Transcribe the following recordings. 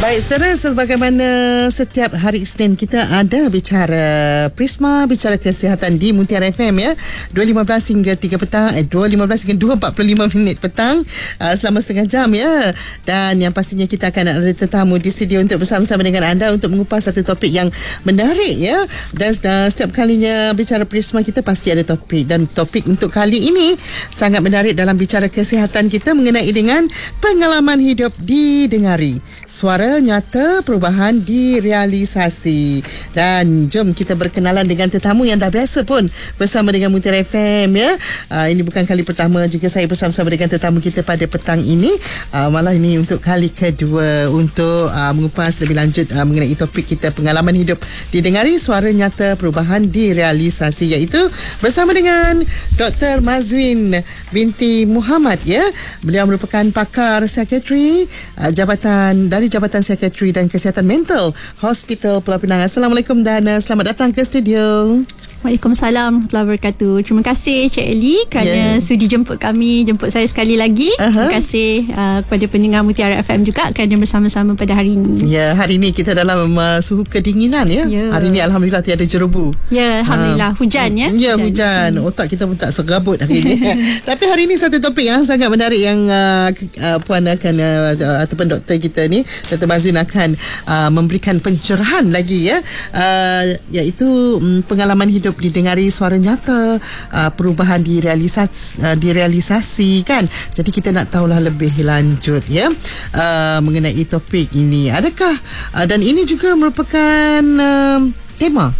Baik, saudara, sebagaimana setiap hari Isnin kita ada bicara Prisma, bicara kesihatan di Mutiara FM ya. 2.15 hingga 3 petang, 2.15 hingga 2.45 minit petang, selama setengah jam ya. Dan yang pastinya kita akan ada tetamu di studio untuk bersama-sama dengan anda untuk mengupas satu topik yang menarik ya. Dan setiap kalinya bicara Prisma kita pasti ada topik, dan topik untuk kali ini sangat menarik dalam bicara kesihatan kita mengenai dengan pengalaman hidup didengari, suara nyata, perubahan direalisasi. Dan jom kita berkenalan dengan tetamu yang dah biasa pun bersama dengan Mutiara FM ya. Ini bukan kali pertama juga saya bersama-sama dengan tetamu kita pada petang ini. Malah ini untuk kali kedua untuk mengupas lebih lanjut mengenai topik kita pengalaman hidup didengari, suara nyata, perubahan direalisasi, iaitu bersama dengan Dr. Mazwin binti Muhammad ya. Beliau merupakan pakar psikiatri dari Jabatan Psikiatri dan Kesihatan Mental Hospital Pulau Pinang. Assalamualaikum dan selamat datang ke studio. Waalaikumsalam warahmatullahi wabarakatuh. Terima kasih Cik Ellie kerana sudi jemput saya sekali lagi. Terima kasih kepada pendengar Mutiara FM juga kerana bersama-sama pada hari ini. Ya, hari ini kita dalam suhu kedinginan ya. Hari ini alhamdulillah tiada jerobu. Ya, alhamdulillah hujan ya. Ya, hujan. Otak kita pun tak serabut hari ini. Tapi hari ini satu topik yang sangat menarik yang puan akan ataupun doktor kita ni, Dr. Mazwin akan memberikan pencerahan lagi ya. Iaitu pengalaman hidup didengari, suara nyata, perubahan direalisasi kan. Jadi kita nak tahulah lebih lanjut ya mengenai topik ini. Adakah dan ini juga merupakan tema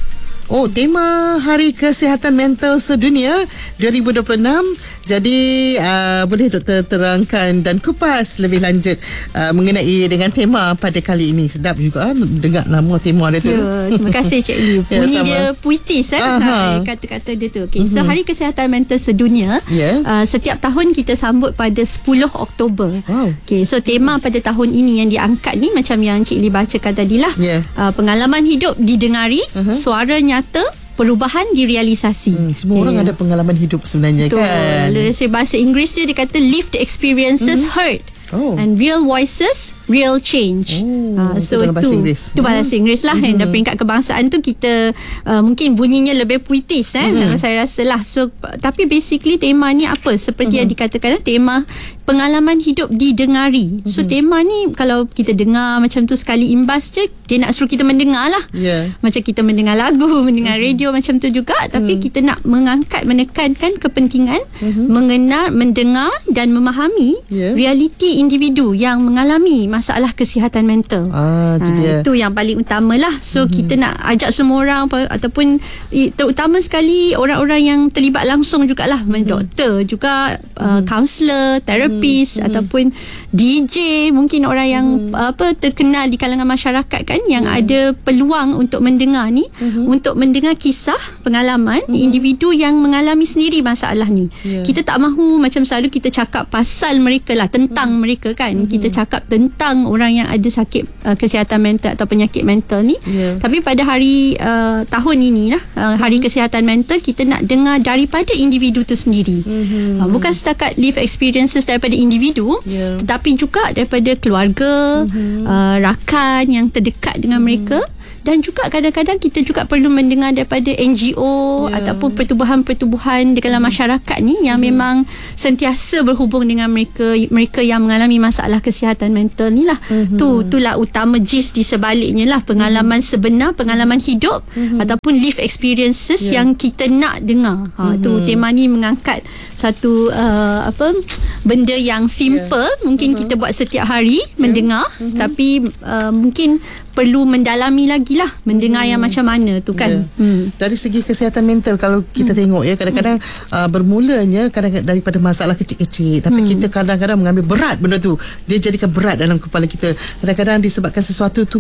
Hari Kesihatan Mental Sedunia 2026. Jadi boleh doktor terangkan dan kupas lebih lanjut mengenai dengan tema pada kali ini. Sedap juga dengar nama tema dia tu. Ya, terima kasih Cik Lee. Bunyi dia puitis kata-kata dia tu. Okay. So Hari Kesihatan Mental Sedunia setiap tahun kita sambut pada 10 Oktober. Okay, so tema pada tahun ini yang diangkat ni macam yang Cik Lee bacakan tadilah. Pengalaman hidup didengari, suara nyata, perubahan direalisasi. Semua orang ada pengalaman hidup sebenarnya. Betul. Kan. Dari bahasa Inggeris dia kata lived experiences heard and real voices real change. So itu bahasa Inggeris. Itu bahasa Inggeris lah. Dan peringkat kebangsaan tu kita mungkin bunyinya lebih puitis saya rasa lah. So tapi basically tema ni apa? Seperti yang dikatakan, tema pengalaman hidup didengari. So tema ni kalau kita dengar macam tu sekali imbas je, dia nak suruh kita mendengar lah. Macam kita mendengar lagu, mendengar radio macam tu juga. Tapi kita nak menekankan kepentingan mengenal, mendengar dan memahami realiti individu yang mengalami masalah kesihatan mental. Itu yang paling utama lah. So kita nak ajak semua orang, ataupun terutama sekali orang-orang yang terlibat langsung jugalah, doktor juga, kaunselor, terapis, ataupun DJ, mungkin orang yang terkenal di kalangan masyarakat kan, yang ada peluang untuk mendengar ni, untuk mendengar kisah pengalaman individu yang mengalami sendiri masalah ni. Kita tak mahu macam selalu kita cakap pasal mereka lah, tentang mereka kan. Kita cakap tentang orang yang ada sakit kesihatan mental atau penyakit mental ni. Tapi pada hari tahun ini lah, Hari Kesihatan Mental, kita nak dengar daripada individu tu sendiri. Bukan setakat live experiences daripada individu, tetapi juga daripada keluarga, rakan yang terdekat dengan mereka. Dan juga kadang-kadang kita juga perlu mendengar daripada NGO ataupun pertubuhan-pertubuhan di dalam masyarakat ni yang memang sentiasa berhubung dengan mereka yang mengalami masalah kesihatan mental ni lah. Itulah utama gist di sebaliknya lah, pengalaman sebenar, pengalaman hidup ataupun live experiences yang kita nak dengar. Tu tema ni mengangkat satu benda yang simple, mungkin kita buat setiap hari mendengar, tapi mungkin perlu mendalami lagi lah, mendengar yang macam mana tu kan. Dari segi kesihatan mental, kalau kita tengok ya, kadang-kadang bermulanya kadang-kadang daripada masalah kecil-kecil, tapi kita kadang-kadang mengambil berat benda tu, dia jadikan berat dalam kepala kita. Kadang-kadang disebabkan sesuatu tu